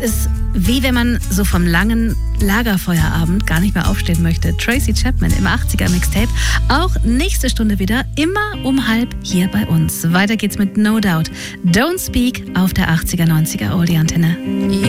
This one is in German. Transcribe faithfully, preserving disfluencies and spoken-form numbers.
ist wie wenn man so vom langen Lagerfeuerabend gar nicht mehr aufstehen möchte. Tracy Chapman im achtziger Mixtape. Auch nächste Stunde wieder, immer um halb hier bei uns. Weiter geht's mit No Doubt. Don't Speak auf der achtziger, neunziger Oldie Antenne.